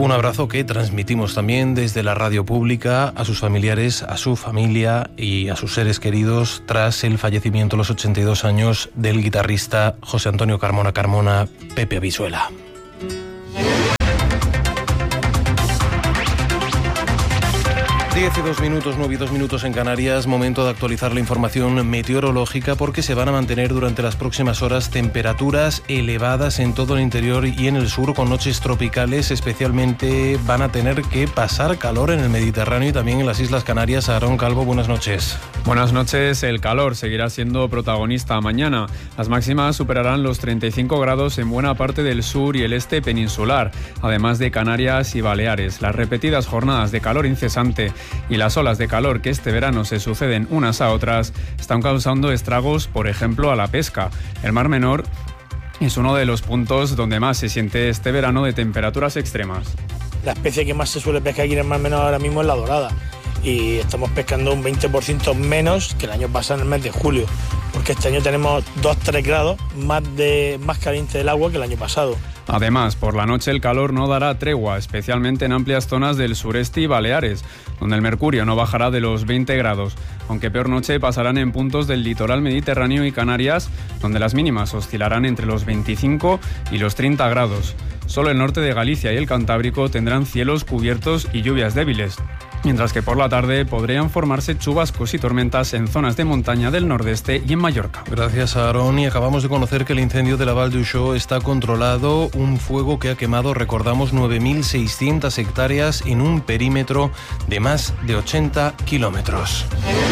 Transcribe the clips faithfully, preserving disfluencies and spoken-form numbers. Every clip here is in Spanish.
Un abrazo que transmitimos también desde la radio pública a sus familiares, a su familia y a sus seres queridos tras el fallecimiento a los ochenta y dos años del guitarrista José Antonio Carmona Carmona, Pepe Avisuela. diez y dos minutos, nueve y dos minutos en Canarias, momento de actualizar la información meteorológica porque se van a mantener durante las próximas horas temperaturas elevadas en todo el interior y en el sur con noches tropicales, especialmente van a tener que pasar calor en el Mediterráneo y también en las Islas Canarias. Aarón Calvo, buenas noches. Buenas noches, el calor seguirá siendo protagonista mañana. Las máximas superarán los treinta y cinco grados en buena parte del sur y el este peninsular, además de Canarias y Baleares. Las repetidas jornadas de calor incesante y las olas de calor que este verano se suceden unas a otras están causando estragos, por ejemplo, a la pesca. El Mar Menor es uno de los puntos donde más se siente este verano de temperaturas extremas. La especie que más se suele pescar aquí en el Mar Menor ahora mismo es la dorada y estamos pescando un veinte por ciento menos que el año pasado en el mes de julio, porque este año tenemos dos a tres grados más, de, más caliente del agua que el año pasado. Además, por la noche el calor no dará tregua, especialmente en amplias zonas del sureste y Baleares, donde el mercurio no bajará de los veinte grados, aunque peor noche pasarán en puntos del litoral mediterráneo y Canarias, donde las mínimas oscilarán entre los veinticinco y los treinta grados. Solo el norte de Galicia y el Cantábrico tendrán cielos cubiertos y lluvias débiles, mientras que por la tarde podrían formarse chubascos y tormentas en zonas de montaña del nordeste y en Mallorca. Gracias, Aarón. Y acabamos de conocer que el incendio de la Val d'Uixó está controlado, un fuego que ha quemado, recordamos, nueve mil seiscientas hectáreas en un perímetro de más de ochenta kilómetros.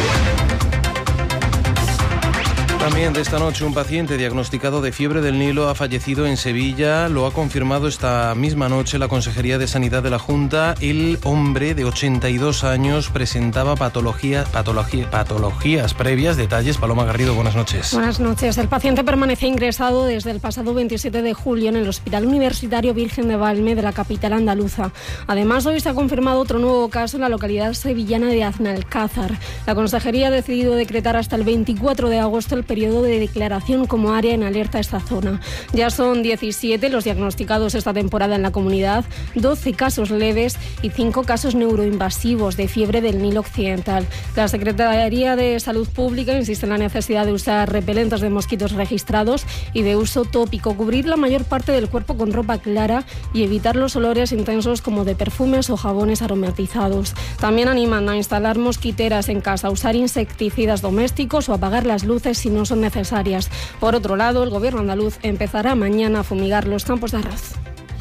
También de esta noche un paciente diagnosticado de fiebre del Nilo ha fallecido en Sevilla. Lo ha confirmado esta misma noche la Consejería de Sanidad de la Junta. El hombre de ochenta y dos años presentaba patología, patología, patologías previas. Detalles, Paloma Garrido, buenas noches. Buenas noches. El paciente permanece ingresado desde el pasado veintisiete de julio en el Hospital Universitario Virgen de Valme de la capital andaluza. Además, hoy se ha confirmado otro nuevo caso en la localidad sevillana de Aznalcázar. La Consejería ha decidido decretar hasta el veinticuatro de agosto el periodo de declaración como área en alerta a esta zona. Ya son diecisiete los diagnosticados esta temporada en la comunidad, doce casos leves y cinco casos neuroinvasivos de fiebre del Nilo Occidental. La Secretaría de Salud Pública insiste en la necesidad de usar repelentes de mosquitos registrados y de uso tópico, cubrir la mayor parte del cuerpo con ropa clara y evitar los olores intensos como de perfumes o jabones aromatizados. También animan a instalar mosquiteras en casa, usar insecticidas domésticos o apagar las luces si no son necesarias. Por otro lado, el gobierno andaluz empezará mañana a fumigar los campos de arroz.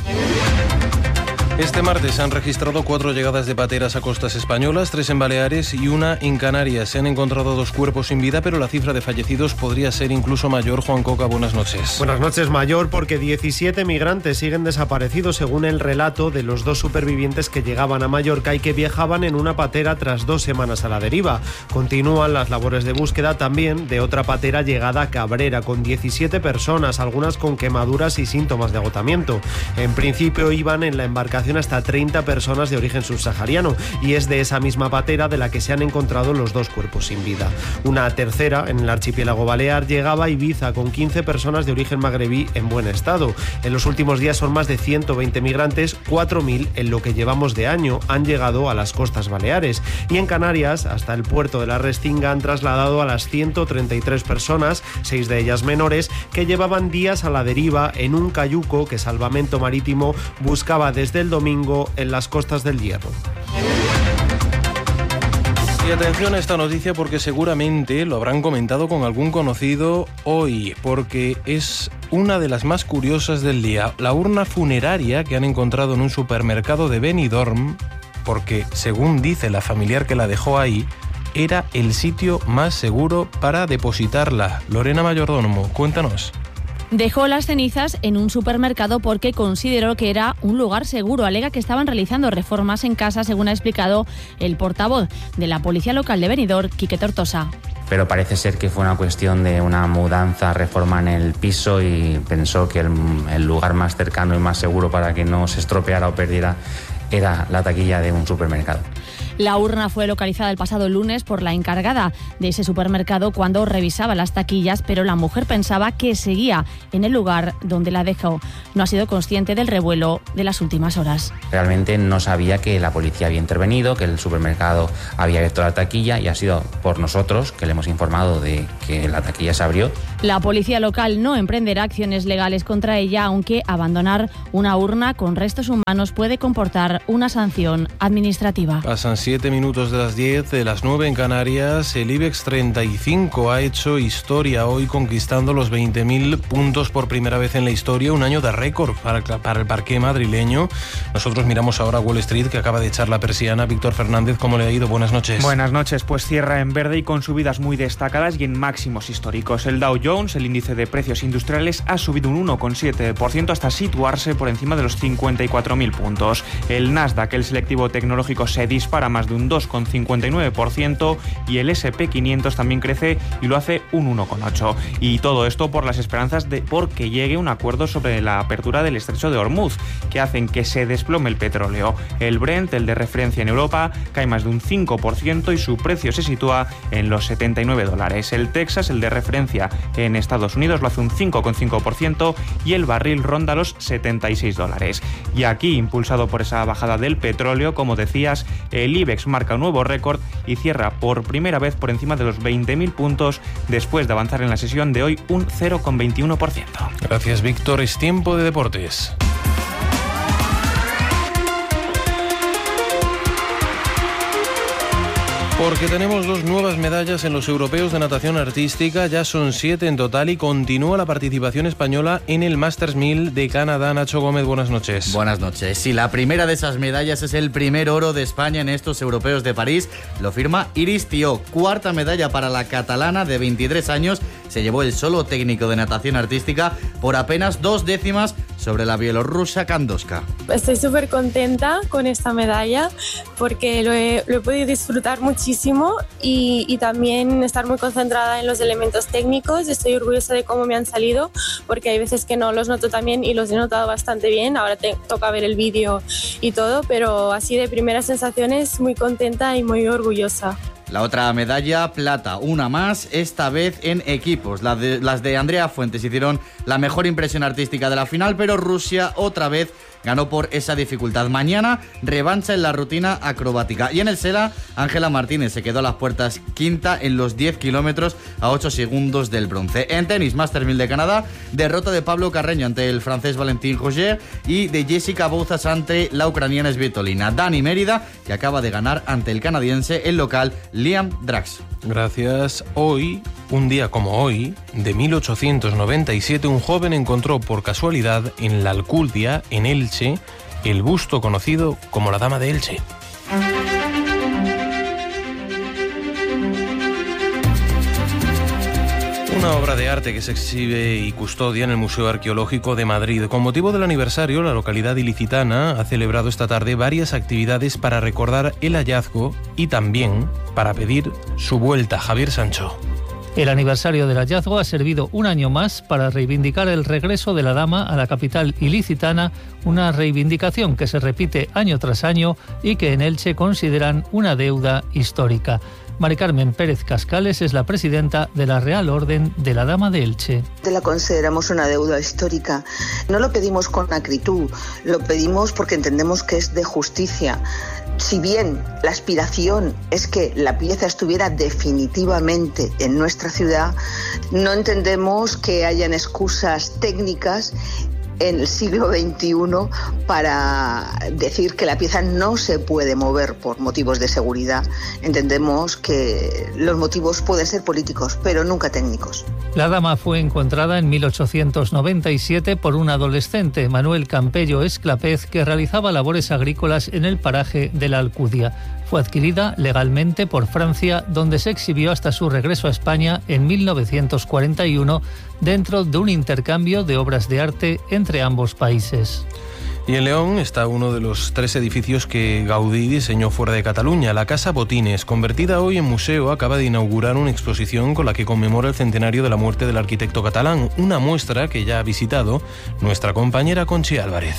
Este martes se han registrado cuatro llegadas de pateras a costas españolas, tres en Baleares y una en Canarias. Se han encontrado dos cuerpos sin vida, pero la cifra de fallecidos podría ser incluso mayor. Juan Coca, buenas noches. Buenas noches, mayor, porque diecisiete migrantes siguen desaparecidos según el relato de los dos supervivientes que llegaban a Mallorca y que viajaban en una patera tras dos semanas a la deriva. Continúan las labores de búsqueda también de otra patera llegada a Cabrera, con diecisiete personas, algunas con quemaduras y síntomas de agotamiento. En principio iban en la embarcación hasta treinta personas de origen subsahariano y es de esa misma patera de la que se han encontrado los dos cuerpos sin vida. Una tercera, en el archipiélago balear, llegaba a Ibiza con quince personas de origen magrebí en buen estado. En los últimos días son más de ciento veinte migrantes, cuatro mil en lo que llevamos de año han llegado a las costas baleares. Y en Canarias, hasta el puerto de la Restinga, han trasladado a las ciento treinta y tres personas, seis de ellas menores, que llevaban días a la deriva en un cayuco que Salvamento Marítimo buscaba desde el domingo en las costas del Hierro. Y atención a esta noticia porque seguramente lo habrán comentado con algún conocido hoy, porque es una de las más curiosas del día. La urna funeraria que han encontrado en un supermercado de Benidorm, porque según dice la familiar que la dejó ahí, era el sitio más seguro para depositarla. Lorena Mayordomo, cuéntanos. Dejó las cenizas en un supermercado porque consideró que era un lugar seguro. Alega que estaban realizando reformas en casa, según ha explicado el portavoz de la policía local de Benidorm, Quique Tortosa. Pero parece ser que fue una cuestión de una mudanza, reforma en el piso y pensó que el, el lugar más cercano y más seguro para que no se estropeara o perdiera era la taquilla de un supermercado. La urna fue localizada el pasado lunes por la encargada de ese supermercado cuando revisaba las taquillas, pero la mujer pensaba que seguía en el lugar donde la dejó. No ha sido consciente del revuelo de las últimas horas. Realmente no sabía que la policía había intervenido, que el supermercado había abierto la taquilla, y ha sido por nosotros que le hemos informado de que la taquilla se abrió. La policía local no emprenderá acciones legales contra ella, aunque abandonar una urna con restos humanos puede comportar una sanción administrativa. Pasan siete minutos de las diez, de las nueve en Canarias. El IBEX treinta y cinco ha hecho historia hoy, conquistando los veinte mil puntos por primera vez en la historia, un año de récord para, para el parqué madrileño. Nosotros miramos ahora a Wall Street, que acaba de echar la persiana. Víctor Fernández, ¿cómo le ha ido? Buenas noches. Buenas noches, pues cierra en verde y con subidas muy destacadas y en máximos históricos. El Dow Jones, el índice de precios industriales, ha subido un uno coma siete por ciento hasta situarse por encima de los cincuenta y cuatro mil puntos. El Nasdaq, el selectivo tecnológico, se dispara más de un dos coma cincuenta y nueve por ciento y el ese and pe quinientos también crece y lo hace un uno coma ocho por ciento. Y todo esto por las esperanzas de por que llegue un acuerdo sobre la apertura del estrecho de Hormuz, que hacen que se desplome el petróleo. El Brent, el de referencia en Europa, cae más de un cinco por ciento y su precio se sitúa en los setenta y nueve dólares. El Texas, el de referencia en Estados Unidos, lo hace un cinco coma cinco por ciento y el barril ronda los setenta y seis dólares. Y aquí, impulsado por esa bajada del petróleo, como decías, el IBEX marca un nuevo récord y cierra por primera vez por encima de los veinte mil puntos después de avanzar en la sesión de hoy un cero coma veintiuno por ciento. Gracias, Víctor. Es tiempo de deportes. Porque tenemos dos nuevas medallas en los europeos de natación artística, ya son siete en total y continúa la participación española en el Masters mil de Canadá. Nacho Gómez, buenas noches. Buenas noches. Sí, la primera de esas medallas es el primer oro de España en estos europeos de París. Lo firma Iris Tió. Cuarta medalla para la catalana de veintitrés años. Se llevó el solo técnico de natación artística por apenas dos décimas sobre la bielorrusa Kandoska. Estoy súper contenta con esta medalla porque lo he, lo he podido disfrutar muchísimo y, y también estar muy concentrada en los elementos técnicos. Estoy orgullosa de cómo me han salido porque hay veces que no los noto tan bien y los he notado bastante bien. Ahora te toca ver el vídeo y todo, pero así de primeras sensaciones muy contenta y muy orgullosa. La otra medalla, plata, una más, esta vez en equipos. Las de, las de Andrea Fuentes hicieron la mejor impresión artística de la final, pero Rusia otra vez ganó por esa dificultad. Mañana, revancha en la rutina acrobática. Y en el Sela, Ángela Martínez se quedó a las puertas quinta en los diez kilómetros a ocho segundos del bronce. En tenis, Masters mil de Canadá, derrota de Pablo Carreño ante el francés Valentin Roger y de Jessica Bouzas ante la ucraniana Svitolina. Dani Mérida, que acaba de ganar ante el canadiense, el local Liam Drax. Gracias. Hoy, un día como hoy, de mil ochocientos noventa y siete, un joven encontró por casualidad en la Alcudia, en Elche, el busto conocido como la Dama de Elche. Una obra de arte que se exhibe y custodia en el Museo Arqueológico de Madrid. Con motivo del aniversario, la localidad ilicitana ha celebrado esta tarde varias actividades para recordar el hallazgo y también para pedir su vuelta. Javier Sancho. El aniversario del hallazgo ha servido un año más para reivindicar el regreso de la dama a la capital ilicitana, una reivindicación que se repite año tras año y que en Elche consideran una deuda histórica. Mari Carmen Pérez Cascales es la presidenta de la Real Orden de la Dama de Elche. La consideramos una deuda histórica. No lo pedimos con acritud, lo pedimos porque entendemos que es de justicia. Si bien la aspiración es que la pieza estuviera definitivamente en nuestra ciudad, no entendemos que hayan excusas técnicas en el siglo veintiuno para decir que la pieza no se puede mover por motivos de seguridad. Entendemos que los motivos pueden ser políticos, pero nunca técnicos. La dama fue encontrada en mil ochocientos noventa y siete por un adolescente, Manuel Campello Esclapez, que realizaba labores agrícolas en el paraje de la Alcudia. Fue adquirida legalmente por Francia, donde se exhibió hasta su regreso a España en mil novecientos cuarenta y uno, dentro de un intercambio de obras de arte entre ambos países. Y en León está uno de los tres edificios que Gaudí diseñó fuera de Cataluña, la Casa Botines. Convertida hoy en museo, acaba de inaugurar una exposición con la que conmemora el centenario de la muerte del arquitecto catalán, una muestra que ya ha visitado nuestra compañera Conchi Álvarez.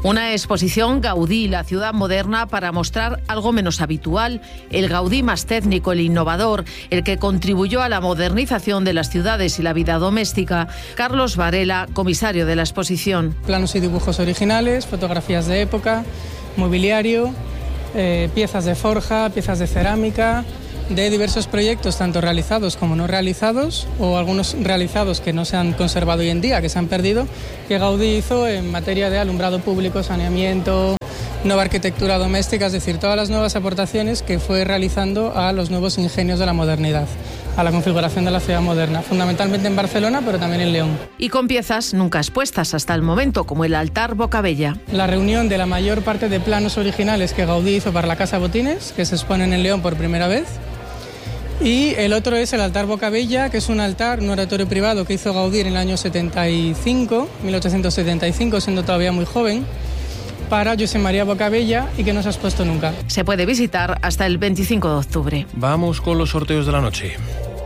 Una exposición Gaudí, la ciudad moderna, para mostrar algo menos habitual, el Gaudí más técnico, el innovador, el que contribuyó a la modernización de las ciudades y la vida doméstica. Carlos Varela, comisario de la exposición. Planos y dibujos originales, fotografías de época, mobiliario, eh, piezas de forja, piezas de cerámica, de diversos proyectos, tanto realizados como no realizados, o algunos realizados que no se han conservado hoy en día, que se han perdido, que Gaudí hizo en materia de alumbrado público, saneamiento, nueva arquitectura doméstica, es decir, todas las nuevas aportaciones que fue realizando a los nuevos ingenios de la modernidad, a la configuración de la ciudad moderna, fundamentalmente en Barcelona, pero también en León. Y con piezas nunca expuestas hasta el momento, como el altar Bocabella. La reunión de la mayor parte de planos originales que Gaudí hizo para la Casa Botines, que se exponen en León por primera vez. Y el otro es el altar Bocabella, que es un altar, un oratorio privado que hizo Gaudí en el año setenta y cinco, mil ochocientos setenta y cinco, siendo todavía muy joven, para Josep María Bocabella, y que no se ha expuesto nunca. Se puede visitar hasta el veinticinco de octubre. Vamos con los sorteos de la noche.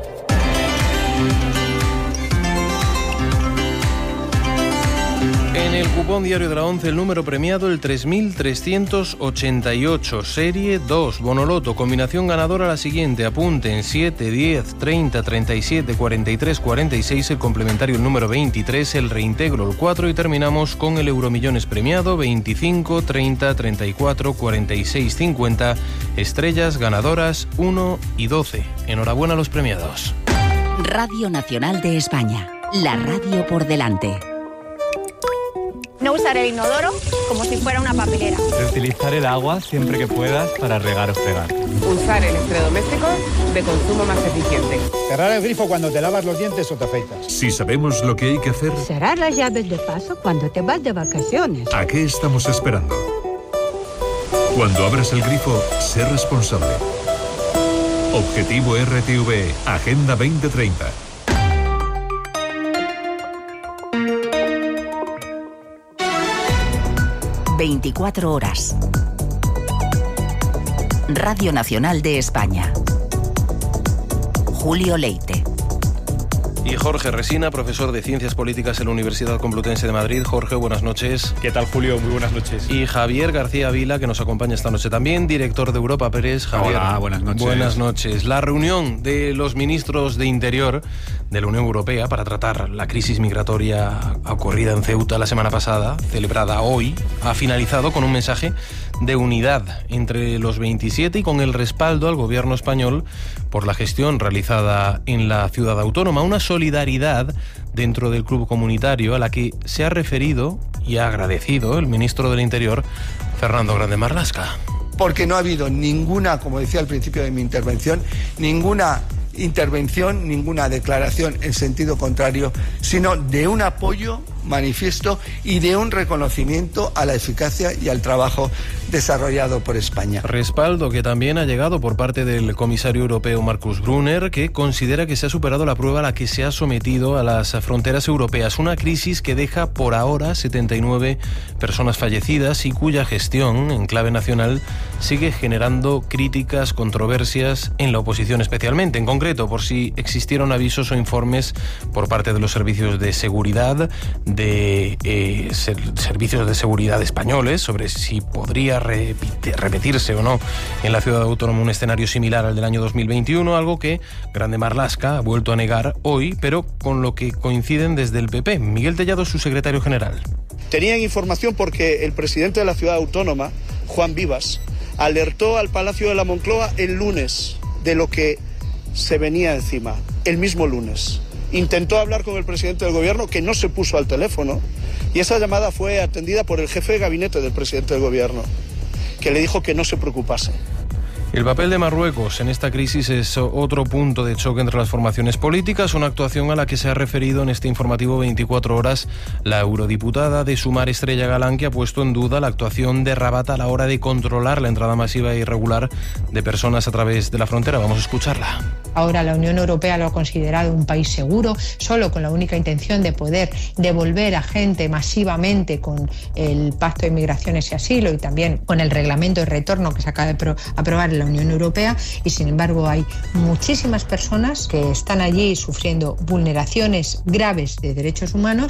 En el cupón diario de la once, el número premiado, el tres mil trescientos ochenta y ocho, serie dos, Bonoloto, combinación ganadora la siguiente, apunten siete, diez, treinta, treinta y siete, cuarenta y tres, cuarenta y seis, el complementario el número veintitrés, el reintegro el cuatro y terminamos con el Euromillones premiado, veinticinco, treinta, treinta y cuatro, cuarenta y seis, cincuenta, estrellas ganadoras uno y doce. Enhorabuena a los premiados. Radio Nacional de España, la radio por delante. No usar el inodoro como si fuera una papelera. Reutilizar el agua siempre que puedas para regar o fregar. Usar electrodomésticos de consumo más eficiente. Cerrar el grifo cuando te lavas los dientes o te afeitas. Si sabemos lo que hay que hacer... Cerrar las llaves de paso cuando te vas de vacaciones. ¿A qué estamos esperando? Cuando abras el grifo, sé responsable. Objetivo R T V E, Agenda veinte treinta. veinticuatro horas. Radio Nacional de España. Julio Leite. Y Jorge Resina, profesor de Ciencias Políticas en la Universidad Complutense de Madrid. Jorge, buenas noches. ¿Qué tal, Julio? Muy buenas noches. Y Javier García Vila, que nos acompaña esta noche también, director de Europa Press. Javier, hola, buenas noches. Buenas noches. La reunión de los ministros de Interior de la Unión Europea para tratar la crisis migratoria ocurrida en Ceuta la semana pasada, celebrada hoy, ha finalizado con un mensaje de unidad entre los veintisiete y con el respaldo al gobierno español por la gestión realizada en la ciudad autónoma. Una solidaridad dentro del club comunitario a la que se ha referido y ha agradecido el ministro del Interior, Fernando Grande Marlaska. Porque no ha habido ninguna, como decía al principio de mi intervención, ninguna intervención, ninguna declaración en sentido contrario, sino de un apoyo manifiesto y de un reconocimiento a la eficacia y al trabajo desarrollado por España. Respaldo que también ha llegado por parte del comisario europeo Markus Brunner, que considera que se ha superado la prueba a la que se ha sometido a las fronteras europeas. Una crisis que deja por ahora setenta y nueve personas fallecidas y cuya gestión en clave nacional sigue generando críticas, controversias en la oposición especialmente. En concreto, por si existieron avisos o informes por parte de los servicios de seguridad, de eh, ser, servicios de seguridad españoles sobre si podría repite, repetirse o no en la ciudad autónoma un escenario similar al del año dos mil veintiuno, algo que Grande Marlaska ha vuelto a negar hoy, pero con lo que coinciden desde el P P. Miguel Tellado es su secretario general. Tenían información porque el presidente de la ciudad autónoma, Juan Vivas, alertó al Palacio de la Moncloa el lunes de lo que se venía encima, el mismo lunes. Intentó hablar con el presidente del gobierno, que no se puso al teléfono, y esa llamada fue atendida por el jefe de gabinete del presidente del gobierno, que le dijo que no se preocupase. El papel de Marruecos en esta crisis es otro punto de choque entre las formaciones políticas, una actuación a la que se ha referido en este informativo veinticuatro horas la eurodiputada de Sumar, Estrella Galán, que ha puesto en duda la actuación de Rabat a la hora de controlar la entrada masiva e irregular de personas a través de la frontera. Vamos a escucharla. Ahora la Unión Europea lo ha considerado un país seguro, solo con la única intención de poder devolver a gente masivamente con el Pacto de Migraciones y Asilo y también con el reglamento de retorno que se acaba de aprobar la Unión Europea y sin embargo hay muchísimas personas que están allí sufriendo vulneraciones graves de derechos humanos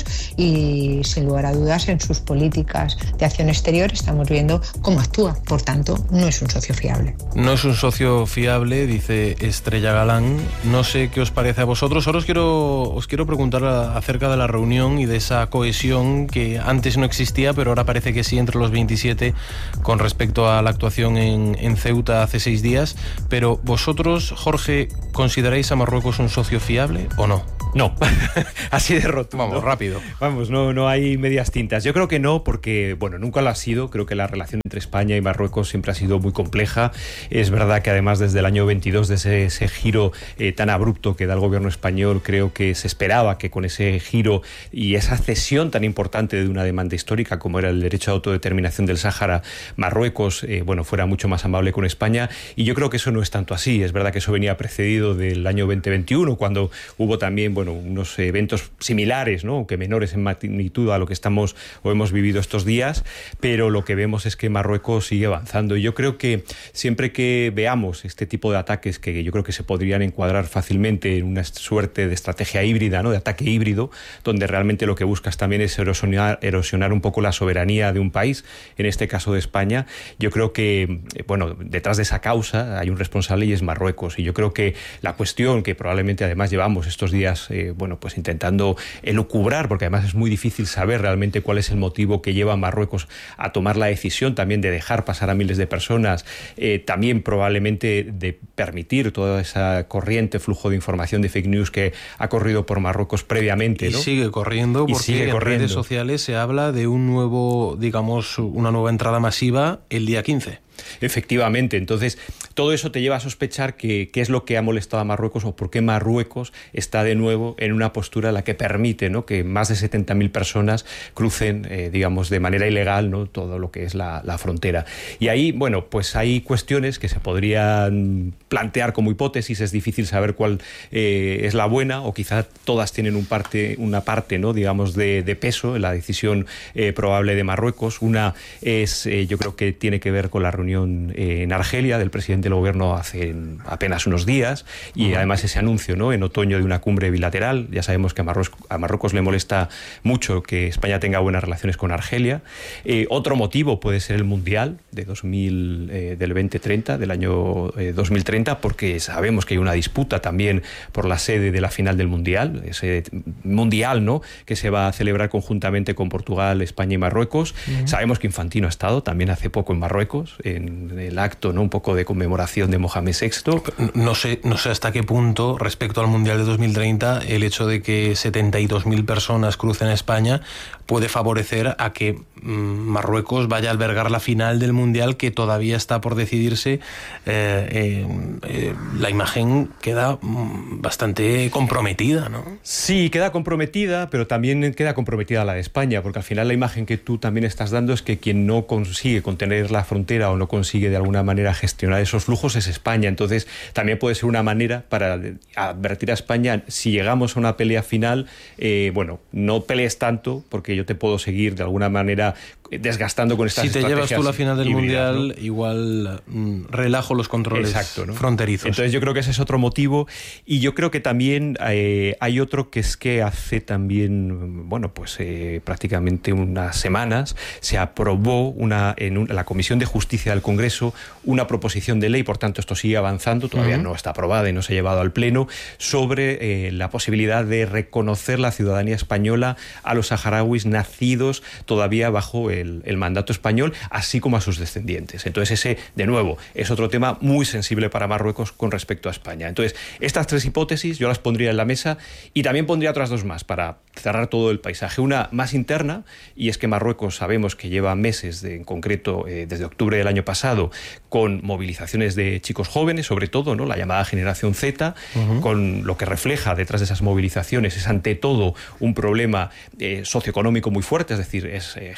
y sin lugar a dudas en sus políticas de acción exterior estamos viendo cómo actúa. Por tanto, no es un socio fiable. No es un socio fiable, dice Estrella Galán. No sé qué os parece a vosotros. Ahora os quiero, os quiero preguntar acerca de la reunión y de esa cohesión que antes no existía, pero ahora parece que sí entre los veintisiete con respecto a la actuación en, en Ceuta hace seis días. Pero vosotros, Jorge, ¿consideráis a Marruecos un socio fiable o no? No, así de roto. Vamos, rápido. Vamos, no, no hay medias tintas. Yo creo que no, porque, bueno, nunca lo ha sido. Creo que la relación entre España y Marruecos siempre ha sido muy compleja. Es verdad que además desde el año veintidós, de ese, ese giro eh, tan abrupto que da el gobierno español, creo que se esperaba que con ese giro y esa cesión tan importante de una demanda histórica como era el derecho a autodeterminación del Sáhara, Marruecos, eh, bueno, fuera mucho más amable con España. Y yo creo que eso no es tanto así. Es verdad que eso venía precedido del año veinte veintiuno, cuando hubo también, bueno, unos eventos similares, ¿no?, aunque menores en magnitud a lo que estamos o hemos vivido estos días, pero lo que vemos es que Marruecos sigue avanzando. Y yo creo que siempre que veamos este tipo de ataques, que yo creo que se podrían encuadrar fácilmente en una suerte de estrategia híbrida, ¿no?, de ataque híbrido, donde realmente lo que buscas también es erosionar, erosionar un poco la soberanía de un país, en este caso de España, yo creo que, bueno, detrás de esa causa hay un responsable y es Marruecos. Y yo creo que la cuestión que probablemente además llevamos estos días Eh, bueno, pues intentando elucubrar, porque además es muy difícil saber realmente cuál es el motivo que lleva a Marruecos a tomar la decisión también de dejar pasar a miles de personas, eh, también probablemente de permitir toda esa corriente, flujo de información de fake news que ha corrido por Marruecos previamente, ¿no? Y sigue corriendo, porque sigue en corriendo. redes sociales se habla de un nuevo, digamos, una nueva entrada masiva el día quince. Efectivamente, entonces todo eso te lleva a sospechar que qué es lo que ha molestado a Marruecos o por qué Marruecos está de nuevo en una postura en la que permite, ¿no?, que más de setenta mil personas crucen, eh, digamos, de manera ilegal, ¿no?, todo lo que es la, la frontera. Y ahí, bueno, pues hay cuestiones que se podrían plantear como hipótesis, es difícil saber cuál eh, es la buena, o quizás todas tienen un parte, una parte, ¿no?, digamos, de, de peso en la decisión eh, probable de Marruecos. Una es, eh, yo creo que tiene que ver con la reunión en Argelia del presidente del gobierno hace apenas unos días, y uh-huh. además ese anuncio, ¿no?, en otoño de una cumbre bilateral. Ya sabemos que a Marruecos, a Marruecos le molesta mucho que España tenga buenas relaciones con Argelia. Eh, otro motivo puede ser el Mundial de dos mil, eh, del veinte treinta, del año eh, dos mil treinta, porque sabemos que hay una disputa también por la sede de la final del Mundial, ese Mundial, ¿no?, que se va a celebrar conjuntamente con Portugal, España y Marruecos. Uh-huh. Sabemos que Infantino ha estado también hace poco en Marruecos, en el acto, ¿no?, un poco de conmemoración de Mohamed sexto. No sé, no sé hasta qué punto, respecto al Mundial de dos mil treinta, el hecho de que setenta y dos mil personas crucen a España puede favorecer a que mmm, Marruecos vaya a albergar la final del Mundial, que todavía está por decidirse. Eh, eh, eh, la imagen queda mmm, bastante comprometida, ¿no? Sí, queda comprometida, pero también queda comprometida la de España, porque al final la imagen que tú también estás dando es que quien no consigue contener la frontera o no consigue de alguna manera gestionar esos flujos es España. Entonces también puede ser una manera para advertir a España, si llegamos a una pelea final, eh, bueno, no pelees tanto, porque yo te puedo seguir de alguna manera desgastando con estas estrategias. Si te llevas tú la final del híbridas, Mundial, ¿no?, igual mm, relajo los controles. Exacto, ¿no?, fronterizos. Entonces yo creo que ese es otro motivo, y yo creo que también eh, hay otro, que es que hace también, bueno, pues eh, prácticamente unas semanas se aprobó una en un, la Comisión de Justicia del Congreso una proposición de ley, por tanto esto sigue avanzando, todavía uh-huh. no está aprobada y no se ha llevado al Pleno, sobre eh, la posibilidad de reconocer la ciudadanía española a los saharauis nacidos todavía bajo el, el mandato español, así como a sus descendientes. Entonces ese, de nuevo, es otro tema muy sensible para Marruecos con respecto a España. Entonces, estas tres hipótesis yo las pondría en la mesa, y también pondría otras dos más para cerrar todo el paisaje. Una más interna, y es que Marruecos sabemos que lleva meses, de, en concreto eh, desde octubre del año pasado, con movilizaciones de chicos jóvenes, sobre todo, ¿no?, la llamada generación Z, uh-huh. con lo que refleja detrás de esas movilizaciones es ante todo un problema eh, socioeconómico muy fuerte, es decir, es eh, gente joven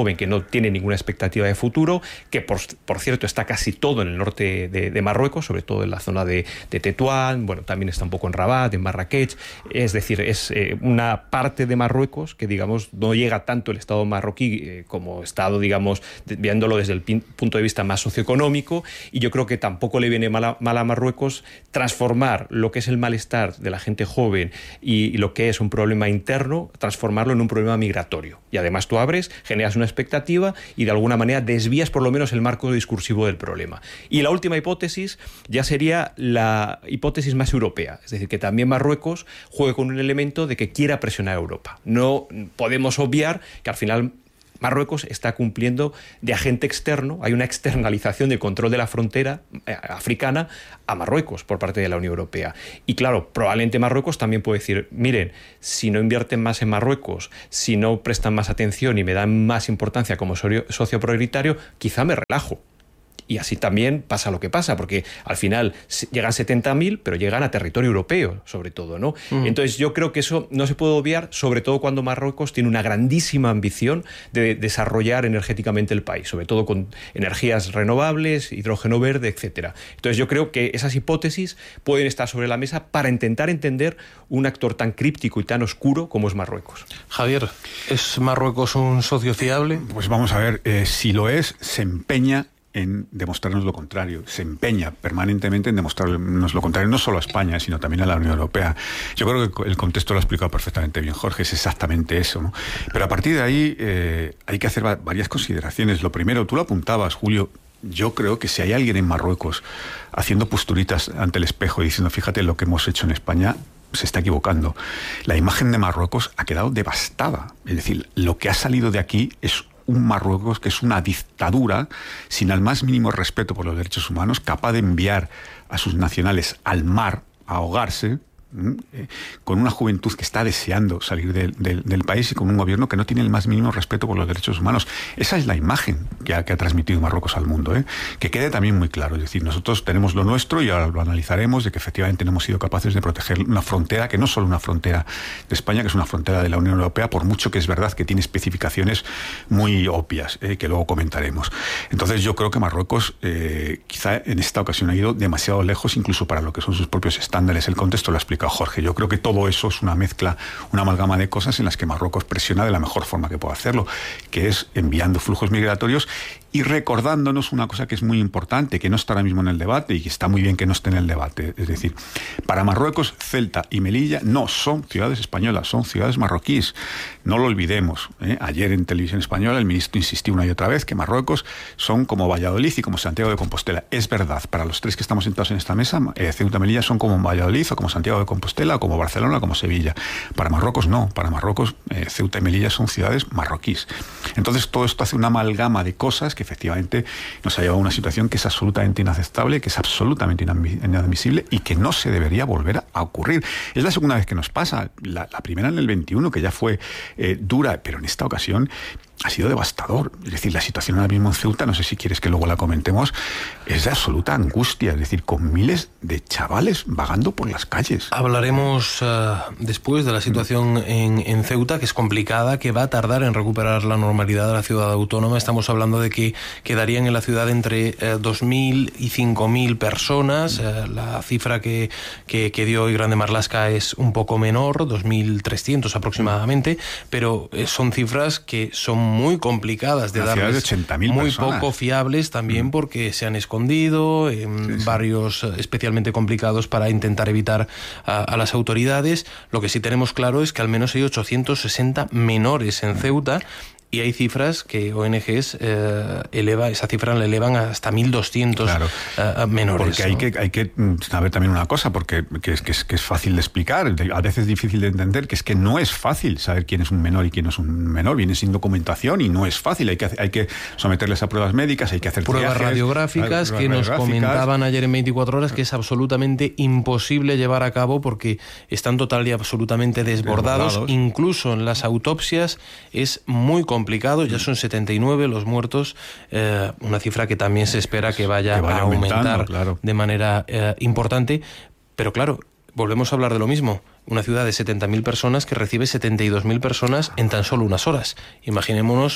joven que no tiene ninguna expectativa de futuro, que por, por cierto está casi todo en el norte de, de Marruecos, sobre todo en la zona de, de Tetuán, bueno, también está un poco en Rabat, en Marrakech, es decir, es eh, una parte de Marruecos que, digamos, no llega tanto el Estado marroquí eh, como Estado, digamos, de, viéndolo desde el pin, punto de vista más socioeconómico, y yo creo que tampoco le viene mal a, mal a Marruecos transformar lo que es el malestar de la gente joven y, y lo que es un problema interno, transformarlo en un problema migratorio. Y además tú abres, generas una expectativa y de alguna manera desvías por lo menos el marco discursivo del problema. Y la última hipótesis ya sería la hipótesis más europea, es decir, que también Marruecos juegue con un elemento de que quiera presionar a Europa. No podemos obviar que al final Marruecos está cumpliendo de agente externo, hay una externalización del control de la frontera eh, africana a Marruecos por parte de la Unión Europea. Y claro, probablemente Marruecos también puede decir, miren, si no invierten más en Marruecos, si no prestan más atención y me dan más importancia como socio prioritario, quizá me relajo. Y así también pasa lo que pasa, porque al final llegan setenta mil, pero llegan a territorio europeo, sobre todo, ¿no? Mm. Entonces yo creo que eso no se puede obviar, sobre todo cuando Marruecos tiene una grandísima ambición de desarrollar energéticamente el país, sobre todo con energías renovables, hidrógeno verde, etcétera. Entonces yo creo que esas hipótesis pueden estar sobre la mesa para intentar entender un actor tan críptico y tan oscuro como es Marruecos. Javier, ¿es Marruecos un socio fiable? Pues vamos a ver, eh, si lo es, se empeña en demostrarnos lo contrario, se empeña permanentemente en demostrarnos lo contrario, no solo a España, sino también a la Unión Europea. Yo creo que el contexto lo ha explicado perfectamente bien Jorge, es exactamente eso, ¿no? Pero a partir de ahí eh, hay que hacer varias consideraciones. Lo primero, tú lo apuntabas, Julio, yo creo que si hay alguien en Marruecos haciendo posturitas ante el espejo y diciendo, fíjate lo que hemos hecho en España, se está equivocando. La imagen de Marruecos ha quedado devastada. Es decir, lo que ha salido de aquí es un Marruecos que es una dictadura sin el más mínimo respeto por los derechos humanos, capaz de enviar a sus nacionales al mar a ahogarse, ¿eh? con una juventud que está deseando salir de, de, del país y con un gobierno que no tiene el más mínimo respeto por los derechos humanos. Esa es la imagen que ha, que ha transmitido Marruecos al mundo, ¿eh? Que quede también muy claro. Es decir, nosotros tenemos lo nuestro y ahora lo analizaremos, de que efectivamente no hemos sido capaces de proteger una frontera, que no es solo una frontera de España, que es una frontera de la Unión Europea, por mucho que es verdad que tiene especificaciones muy obvias, ¿eh? Que luego comentaremos. Entonces yo creo que Marruecos eh, quizá en esta ocasión ha ido demasiado lejos, incluso para lo que son sus propios estándares. El contexto lo ha explicado Jorge. Yo creo que todo eso es una mezcla, una amalgama de cosas en las que Marruecos presiona de la mejor forma que puede hacerlo, que es enviando flujos migratorios y recordándonos una cosa que es muy importante, que no está ahora mismo en el debate y que está muy bien que no esté en el debate. Es decir, para Marruecos, Ceuta y Melilla no son ciudades españolas, son ciudades marroquíes. No lo olvidemos, ¿eh? Ayer en televisión española el ministro insistió una y otra vez que Marruecos son como Valladolid y como Santiago de Compostela. Es verdad, para los tres que estamos sentados en esta mesa, eh, Ceuta y Melilla son como Valladolid o como Santiago de Compostela o como Barcelona o como Sevilla. Para Marruecos no, para Marruecos eh, Ceuta y Melilla son ciudades marroquíes. Entonces todo esto hace una amalgama de cosas que efectivamente nos ha llevado a una situación que es absolutamente inaceptable, que es absolutamente inadmisible y que no se debería volver a ocurrir. Es la segunda vez que nos pasa, la, la primera en el veintiuno, que ya fue eh, dura, pero en esta ocasión ha sido devastador. Es decir, la situación ahora mismo en Ceuta, no sé si quieres que luego la comentemos, es de absoluta angustia, es decir, con miles de chavales vagando por las calles. Hablaremos uh, después de la situación en, en Ceuta, que es complicada, que va a tardar en recuperar la normalidad de la ciudad autónoma. Estamos hablando de que quedarían en la ciudad entre uh, dos mil y cinco mil personas. Uh, la cifra que, que, que dio hoy Grande Marlaska es un poco menor, dos mil trescientos aproximadamente, pero eh, son cifras que son muy complicadas de darles, de ochenta mil muy personas. Poco fiables también, mm. porque se han escondido en sí, barrios sí. especialmente complicados para intentar evitar a, a las autoridades. Lo que sí tenemos claro es que al menos hay ochocientos sesenta menores en Ceuta. Y hay cifras que O N Ges eh, eleva, esa cifra la elevan hasta mil doscientos claro, uh, menores. Porque hay, ¿no? que, hay que saber también una cosa, porque que es, que, es, que es fácil de explicar, a veces difícil de entender, que es que no es fácil saber quién es un menor y quién no es un menor. Viene sin documentación y no es fácil. Hay que, hay que someterles a pruebas médicas, hay que hacer pruebas triajes, radiográficas pruebas que nos radiográficas. Comentaban ayer en veinticuatro horas que es absolutamente imposible llevar a cabo porque están total y absolutamente desbordados. desbordados. Incluso en las autopsias es muy complicado. complicado, ya son setenta y nueve los muertos, eh, una cifra que también se espera que vaya, que vaya a aumentar claro. de manera eh, importante, pero claro, volvemos a hablar de lo mismo, una ciudad de setenta mil personas que recibe setenta y dos mil personas en tan solo unas horas. Imaginémonos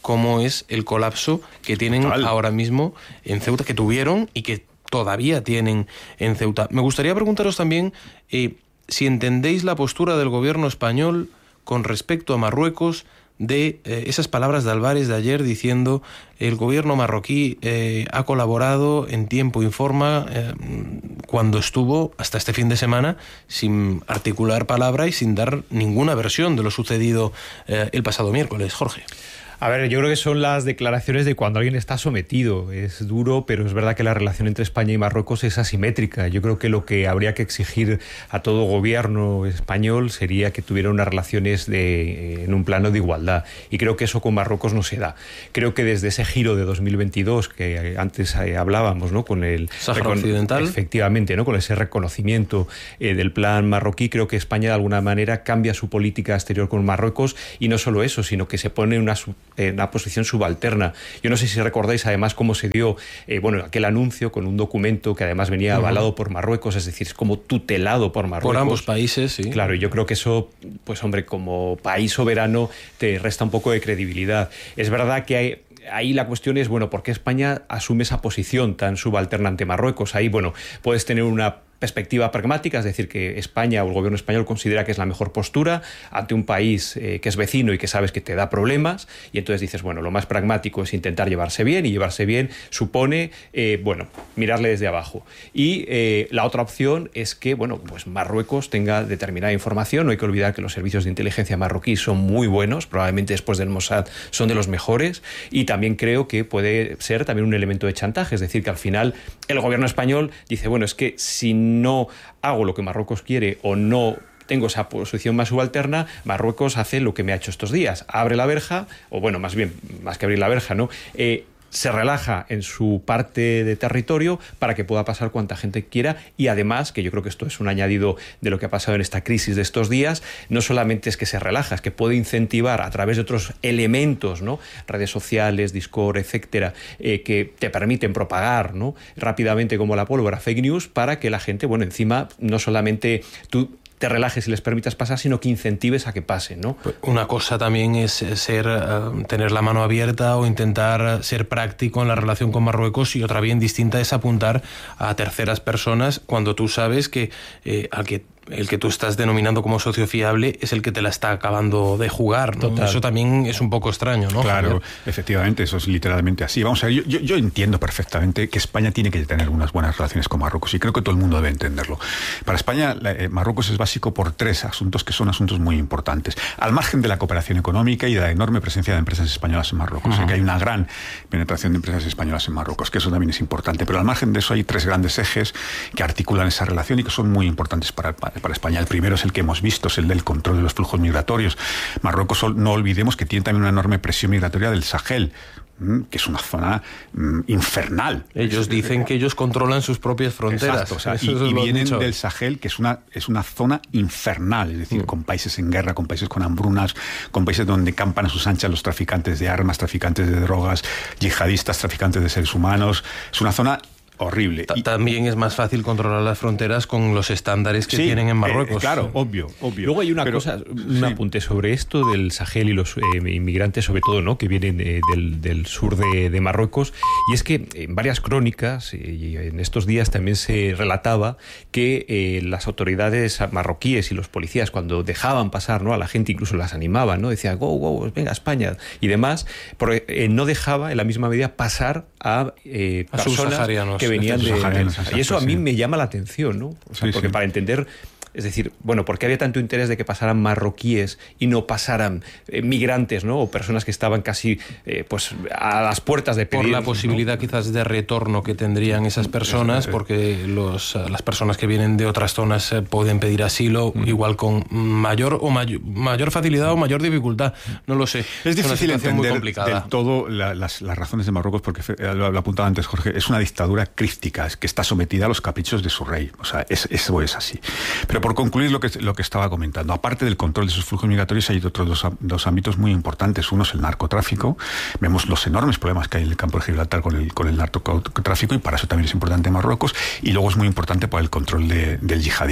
cómo es el colapso que tienen Total. ahora mismo en Ceuta, que tuvieron y que todavía tienen en Ceuta. Me gustaría preguntaros también eh, si entendéis la postura del gobierno español con respecto a Marruecos, de eh, esas palabras de Álvarez de ayer diciendo el gobierno marroquí eh, ha colaborado en tiempo y forma eh, cuando estuvo hasta este fin de semana sin articular palabra y sin dar ninguna versión de lo sucedido eh, el pasado miércoles. Jorge. A ver, yo creo que son las declaraciones de cuando alguien está sometido. Es duro, pero es verdad que la relación entre España y Marruecos es asimétrica. Yo creo que lo que habría que exigir a todo gobierno español sería que tuviera unas relaciones de, en un plano de igualdad. Y creo que eso con Marruecos no se da. Creo que desde ese giro de dos mil veintidós, que antes hablábamos, ¿no? Con el Sáhara Occidental. Efectivamente, ¿no? Con ese reconocimiento eh, del plan marroquí, creo que España de alguna manera cambia su política exterior con Marruecos, y no solo eso, sino que se pone una en una posición subalterna. Yo no sé si recordáis además cómo se dio eh, bueno, aquel anuncio con un documento que además venía avalado uh-huh. por Marruecos, es decir, es como tutelado por Marruecos. Por ambos países, sí. Claro, y yo creo que eso, pues hombre, como país soberano te resta un poco de credibilidad. Es verdad que hay... Ahí la cuestión es, bueno, ¿por qué España asume esa posición tan subalterna ante Marruecos? Ahí, bueno, puedes tener una perspectiva pragmática, es decir, que España o el gobierno español considera que es la mejor postura ante un país eh, que es vecino y que sabes que te da problemas, y entonces dices, bueno, lo más pragmático es intentar llevarse bien, y llevarse bien supone, eh, bueno, mirarle desde abajo. Y eh, la otra opción es que, bueno, pues Marruecos tenga determinada información. No hay que olvidar que los servicios de inteligencia marroquíes son muy buenos, probablemente después del Mossad son de los mejores, y también creo que puede ser también un elemento de chantaje, es decir, que al final el gobierno español dice, bueno, es que si no hago lo que Marruecos quiere o no tengo esa posición más subalterna, Marruecos hace lo que me ha hecho estos días, abre la verja, o bueno, más bien, más que abrir la verja, ¿no? Eh, se relaja en su parte de territorio para que pueda pasar cuanta gente quiera, y además, que yo creo que esto es un añadido de lo que ha pasado en esta crisis de estos días, no solamente es que se relaja, es que puede incentivar a través de otros elementos, ¿no? Redes sociales, Discord, etcétera, eh, que te permiten propagar, ¿no? rápidamente como la pólvora fake news, para que la gente, bueno, encima no solamente tú te relajes y les permitas pasar, sino que incentives a que pasen, ¿no? Una cosa también es ser uh, tener la mano abierta o intentar ser práctico en la relación con Marruecos, y otra bien distinta es apuntar a terceras personas cuando tú sabes que eh, al que el que tú estás denominando como socio fiable es el que te la está acabando de jugar, ¿no? Eso también es un poco extraño, ¿no? Claro, Javier? Efectivamente, eso es literalmente así. Vamos a ver, yo, yo, yo entiendo perfectamente que España tiene que tener unas buenas relaciones con Marruecos, y creo que todo el mundo debe entenderlo. Para España, la, eh, Marruecos es básico por tres asuntos que son asuntos muy importantes. Al margen de la cooperación económica y de la enorme presencia de empresas españolas en Marruecos, uh-huh. que hay una gran penetración de empresas españolas en Marruecos, que eso también es importante. Pero al margen de eso hay tres grandes ejes que articulan esa relación y que son muy importantes para, para para España. El primero es el que hemos visto, es el del control de los flujos migratorios. Marruecos, no olvidemos que tiene también una enorme presión migratoria del Sahel, que es una zona mm, infernal. Ellos dicen que ellos controlan sus propias fronteras. Exacto, o sea, y, y vienen dicho. del Sahel, que es una, es una zona infernal, es decir, mm. con países en guerra, con países con hambrunas, con países donde campan a sus anchas los traficantes de armas, traficantes de drogas, yihadistas, traficantes de seres humanos. Es una zona horrible. Y también es más fácil controlar las fronteras con los estándares que sí, tienen en Marruecos. Eh, claro, obvio, obvio. Luego hay una Pero, cosa, un sí. apunte sobre esto del Sahel y los eh, inmigrantes, sobre todo, ¿no? que vienen eh, del, del sur de, de Marruecos, y es que en varias crónicas, eh, y en estos días también se relataba que eh, las autoridades marroquíes y los policías, cuando dejaban pasar, ¿no? a la gente, incluso las animaban, ¿no? decían, go, go, venga, España, y demás, pero eh, no dejaba en la misma medida pasar a, eh, a personas que venían de, de... Y eso a mí me llama la atención, ¿no? O sea, sí, porque sí. para entender... Es decir, bueno, ¿por qué había tanto interés de que pasaran marroquíes y no pasaran eh, migrantes, ¿no? O personas que estaban casi eh, pues a las puertas de pedir, por la posibilidad, ¿no? quizás de retorno que tendrían esas personas, porque los, las personas que vienen de otras zonas eh, pueden pedir asilo, mm. igual con mayor o mayor, mayor facilidad o mayor dificultad. No lo sé. Es difícil entender del todo la, las, las razones de Marruecos, porque lo, lo apuntaba antes Jorge, es una dictadura críptica, es que está sometida a los caprichos de su rey. O sea, es, eso es así. Pero por concluir lo que, lo que estaba comentando, aparte del control de esos flujos migratorios, hay otros dos, dos ámbitos muy importantes. Uno es el narcotráfico. Vemos los enormes problemas que hay en el campo de Gibraltar con el, con el narcotráfico, y para eso también es importante Marruecos. Y luego es muy importante para el control de, del yihadismo.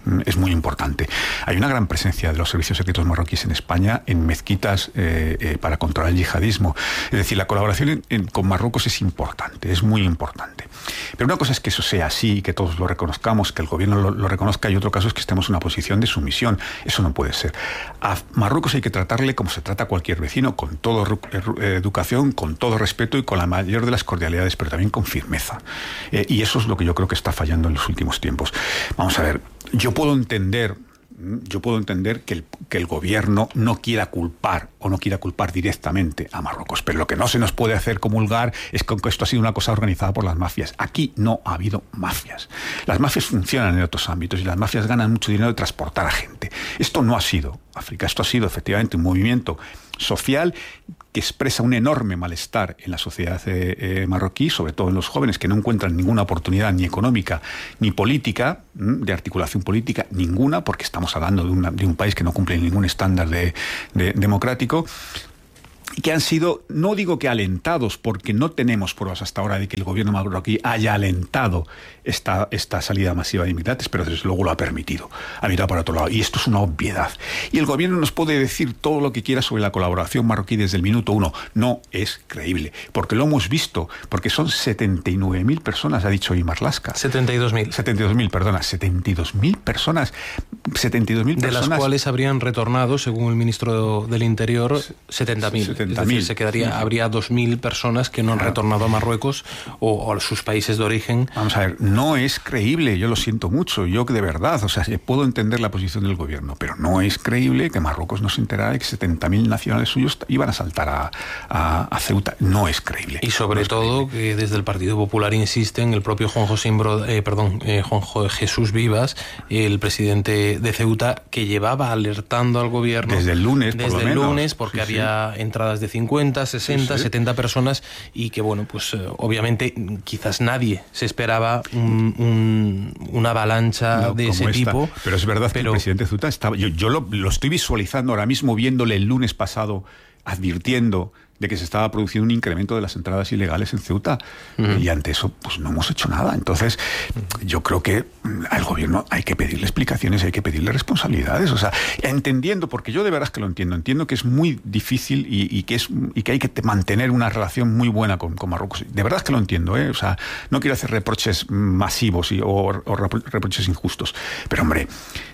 es muy importante. Hay una gran presencia de los servicios secretos marroquíes en España en mezquitas eh, eh, para controlar el yihadismo. Es decir, la colaboración en, en, con Marruecos es importante, es muy importante. Pero una cosa es que eso sea así, que todos lo reconozcamos, que el gobierno lo, lo reconozca, y otro caso es que estemos en una posición de sumisión. Eso no puede ser. A Marruecos hay que tratarle como se trata a cualquier vecino, con toda educación, con todo respeto y con la mayor de las cordialidades, pero también con firmeza. Eh, y eso es lo que yo creo que está fallando en los últimos tiempos. Vamos a ver, yo puedo entender, yo puedo entender que el, que el gobierno no quiera culpar o no quiera culpar directamente a Marruecos, pero lo que no se nos puede hacer comulgar es que esto ha sido una cosa organizada por las mafias. Aquí no ha habido mafias. Las mafias funcionan en otros ámbitos y las mafias ganan mucho dinero de transportar a gente. Esto no ha sido África, esto ha sido efectivamente un movimiento social que expresa un enorme malestar en la sociedad eh, eh, marroquí, sobre todo en los jóvenes que no encuentran ninguna oportunidad ni económica ni política, de articulación política, ninguna, porque estamos hablando de, una, de un país que no cumple ningún estándar de, de, democrático, y que han sido, no digo que alentados, porque no tenemos pruebas hasta ahora de que el gobierno marroquí haya alentado esta, esta salida masiva de inmigrantes, pero desde luego lo ha permitido, ha mirado para otro lado, y esto es una obviedad. Y el gobierno nos puede decir todo lo que quiera sobre la colaboración marroquí desde el minuto uno. No es creíble, porque lo hemos visto, porque son setenta y nueve mil personas, ha dicho hoy Marlaska. setenta y dos mil. setenta y dos mil, perdona, setenta y dos mil personas. setenta y dos mil personas. De las cuales habrían retornado, según el ministro del Interior, setenta mil. Es decir, se quedaría, habría dos mil personas que no han claro. retornado a Marruecos o, o a sus países de origen. Vamos a ver, no es creíble, yo lo siento mucho, yo que de verdad, o sea, puedo entender la posición del gobierno, pero no es creíble que Marruecos no se enterara de que setenta mil nacionales suyos iban a saltar a, a, a Ceuta. No es creíble. Y sobre no todo creíble. Que desde el Partido Popular insisten, el propio Juan José Imbro, eh, perdón, eh, Juan Jesús Vivas, el presidente de Ceuta, que llevaba alertando al gobierno desde el lunes, desde por lo el menos. lunes, porque sí, había sí. entradas de cincuenta, sesenta, sí, sí. setenta personas, y que bueno, pues eh, obviamente quizás nadie se esperaba un, un, una avalancha no, de ese esta. tipo. Pero es verdad pero... que el presidente de Ceuta estaba, yo, yo lo, lo estoy visualizando ahora mismo, viéndole el lunes pasado, advirtiendo de que se estaba produciendo un incremento de las entradas ilegales en Ceuta, uh-huh. y ante eso pues no hemos hecho nada. Entonces yo creo que al gobierno hay que pedirle explicaciones, hay que pedirle responsabilidades, o sea, entendiendo, porque yo de verdad es que lo entiendo, entiendo que es muy difícil y, y, que, es, y que hay que mantener una relación muy buena con, con Marruecos, de verdad es que lo entiendo, ¿eh? O sea, no quiero hacer reproches masivos y, o, o reproches injustos, pero hombre,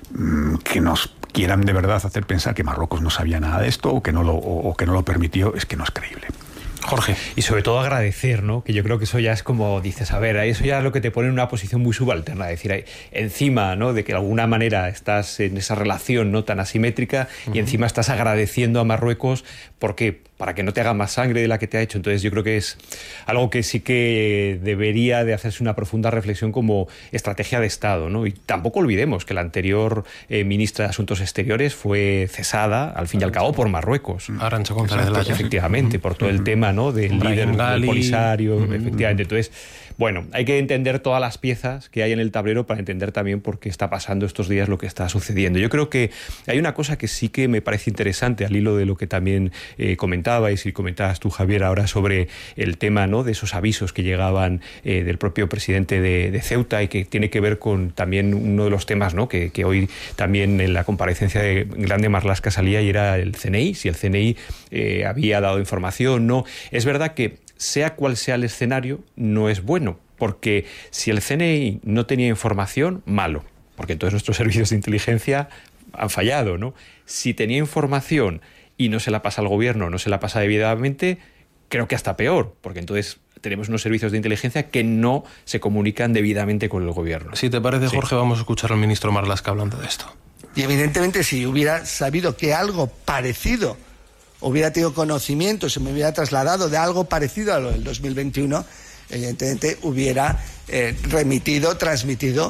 que nos quieran de verdad hacer pensar que Marruecos no sabía nada de esto o que no lo, o, o que no lo permitió, es que no es creíble. Jorge. Y sobre todo agradecer, ¿no? Que yo creo que eso ya es como dices, a ver, eso ya es lo que te pone en una posición muy subalterna, es decir, encima, ¿no? De que de alguna manera estás en esa relación no tan asimétrica uh-huh. y encima estás agradeciendo a Marruecos porque para que no te haga más sangre de la que te ha hecho. Entonces yo creo que es algo que sí que debería de hacerse una profunda reflexión como estrategia de Estado, ¿no? Y tampoco olvidemos que la anterior eh, ministra de Asuntos Exteriores fue cesada, al fin y al cabo, por Marruecos. Arantxa González de la Llana. Efectivamente, uh-huh. por todo el tema, ¿no? Del líder del Polisario, uh-huh. efectivamente. Entonces, bueno, hay que entender todas las piezas que hay en el tablero para entender también por qué está pasando estos días lo que está sucediendo. Yo creo que hay una cosa que sí que me parece interesante, al hilo de lo que también eh, comentabais y comentabas tú, Javier, ahora sobre el tema, ¿no? De esos avisos que llegaban eh, del propio presidente de, de Ceuta y que tiene que ver con también uno de los temas, ¿no? que, que hoy también en la comparecencia de Grande Marlaska salía, y era el C N I, si el C N I eh, había dado información, no. Es verdad que sea cual sea el escenario, no es bueno, porque si el C N I no tenía información, malo, porque entonces nuestros servicios de inteligencia han fallado, ¿no? Si tenía información y no se la pasa al gobierno, no se la pasa debidamente, creo que hasta peor, porque entonces tenemos unos servicios de inteligencia que no se comunican debidamente con el gobierno. Si te parece, Jorge, sí. vamos a escuchar al ministro Marlaska hablando de esto. Y evidentemente si hubiera sabido que algo parecido, hubiera tenido conocimiento, se me hubiera trasladado de algo parecido a lo del dos mil veintiuno, evidentemente hubiera eh, remitido, transmitido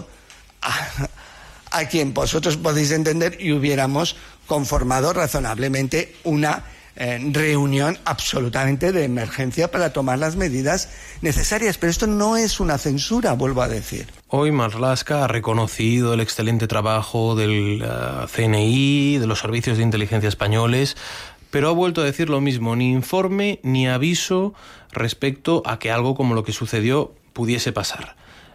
a, a quien vosotros podéis entender, y hubiéramos conformado razonablemente una eh, reunión absolutamente de emergencia para tomar las medidas necesarias. Pero esto no es una censura, vuelvo a decir. Hoy Marlaska ha reconocido el excelente trabajo del uh, C N I, de los servicios de inteligencia españoles, pero ha vuelto a decir lo mismo, ni informe ni aviso respecto a que algo como lo que sucedió pudiese pasar.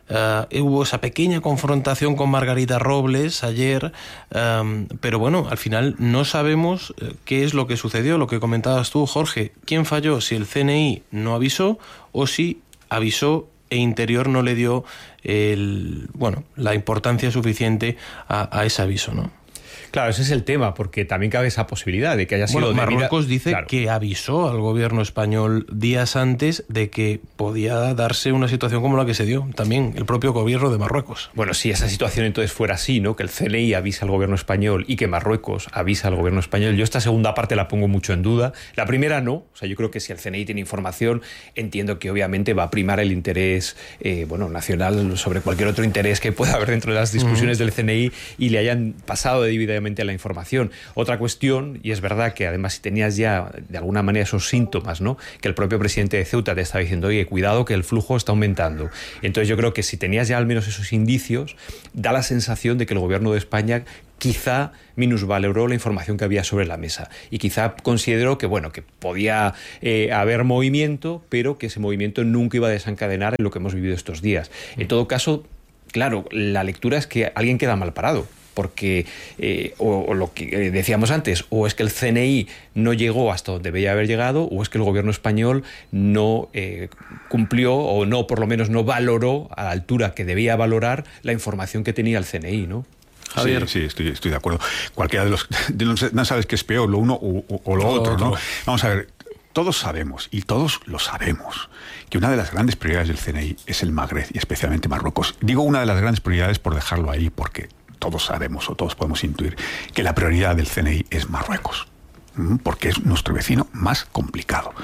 Uh, hubo esa pequeña confrontación con Margarita Robles ayer, um, pero bueno, al final no sabemos uh, qué es lo que sucedió, lo que comentabas tú, Jorge. ¿Quién falló? Si el C N I no avisó o si avisó e Interior no le dio el, bueno, la importancia suficiente a, a ese aviso, ¿no? Claro, ese es el tema, porque también cabe esa posibilidad de que haya sido... Bueno, Marruecos debida... dice claro. que avisó al gobierno español días antes de que podía darse una situación como la que se dio, también el propio gobierno de Marruecos. Bueno, si esa situación entonces fuera así, ¿no? Que el C N I avisa al gobierno español y que Marruecos avisa al gobierno español, yo esta segunda parte la pongo mucho en duda. La primera no, o sea, yo creo que si el C N I tiene información, entiendo que obviamente va a primar el interés eh, bueno, nacional sobre cualquier otro interés que pueda haber dentro de las discusiones uh-huh. del C N I y le hayan pasado debidamente a la información. Otra cuestión, y es verdad que además si tenías ya de alguna manera esos síntomas, ¿no? Que el propio presidente de Ceuta te estaba diciendo, oye, cuidado que el flujo está aumentando. Entonces yo creo que si tenías ya al menos esos indicios, da la sensación de que el gobierno de España quizá minusvaloró la información que había sobre la mesa y quizá consideró que, bueno, que podía eh, haber movimiento, pero que ese movimiento nunca iba a desencadenar en lo que hemos vivido estos días. En todo caso, claro, la lectura es que alguien queda mal parado. Porque, eh, o, o lo que decíamos antes, o es que el C N I no llegó hasta donde debía haber llegado, o es que el gobierno español no eh, cumplió, o no, por lo menos no valoró a la altura que debía valorar la información que tenía el C N I, ¿no? Javier. Sí, sí, estoy, estoy de acuerdo. Cualquiera de los... De los no sabes qué es peor, lo uno o, o, o lo o otro, otro, ¿no? Vamos a ver... Todos sabemos, y todos lo sabemos, que una de las grandes prioridades del C N I es el Magreb, y especialmente Marruecos. Digo una de las grandes prioridades por dejarlo ahí, porque todos sabemos o todos podemos intuir que la prioridad del C N I es Marruecos, porque es nuestro vecino más complicado.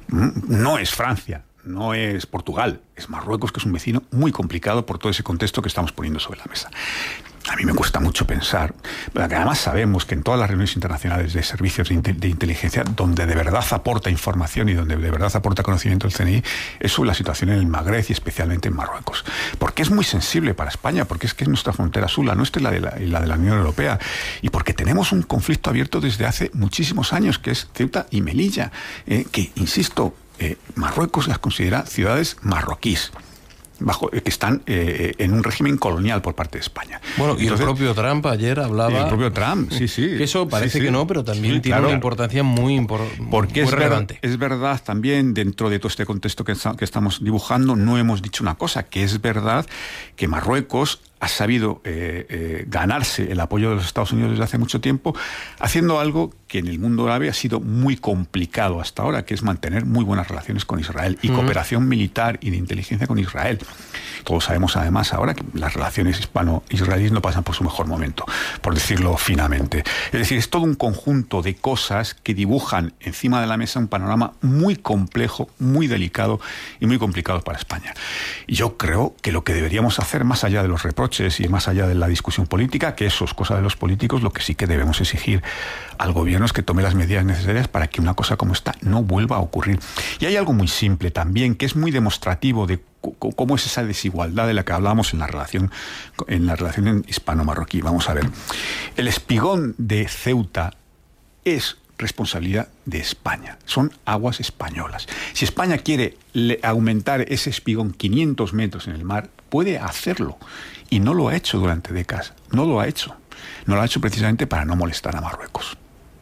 No es Francia, no es Portugal, es Marruecos, que es un vecino muy complicado por todo ese contexto que estamos poniendo sobre la mesa. A mí me cuesta mucho pensar, pero que además sabemos que en todas las reuniones internacionales de servicios de inteligencia, donde de verdad aporta información y donde de verdad aporta conocimiento el C N I, es sobre la situación en el Magreb y especialmente en Marruecos. Porque es muy sensible para España, porque es que es nuestra frontera sur, la nuestra y la de la, y la de la Unión Europea, y porque tenemos un conflicto abierto desde hace muchísimos años, que es Ceuta y Melilla, eh, que, insisto, eh, Marruecos las considera ciudades marroquíes. Bajo, que están eh, en un régimen colonial por parte de España. Bueno, y Entonces, el propio Trump ayer hablaba... Y el propio Trump, sí, sí. Que eso parece sí, sí. que no, pero también sí, tiene claro, una importancia muy, impor porque muy es relevante. Ver, es verdad también, dentro de todo este contexto que, que estamos dibujando, no hemos dicho una cosa, que es verdad que Marruecos ha sabido eh, eh, ganarse el apoyo de los Estados Unidos desde hace mucho tiempo, haciendo algo que en el mundo árabe ha sido muy complicado hasta ahora, que es mantener muy buenas relaciones con Israel y uh-huh. cooperación militar y de inteligencia con Israel. Todos sabemos además ahora que las relaciones hispano-israelíes no pasan por su mejor momento, por decirlo finamente. Es decir, es todo un conjunto de cosas que dibujan encima de la mesa un panorama muy complejo, muy delicado y muy complicado para España. Y yo creo que lo que deberíamos hacer, más allá de los reproches y más allá de la discusión política, que eso es cosa de los políticos, lo que sí que debemos exigir al gobierno es que tome las medidas necesarias para que una cosa como esta no vuelva a ocurrir. Y hay algo muy simple también, que es muy demostrativo de cómo es esa desigualdad de la que hablábamos en la relación en la relación hispano-marroquí. Vamos a ver. El espigón de Ceuta es responsabilidad de España. Son aguas españolas. Si España quiere aumentar ese espigón quinientos metros en el mar, puede hacerlo. Y no lo ha hecho durante décadas. No lo ha hecho. No lo ha hecho precisamente para no molestar a Marruecos.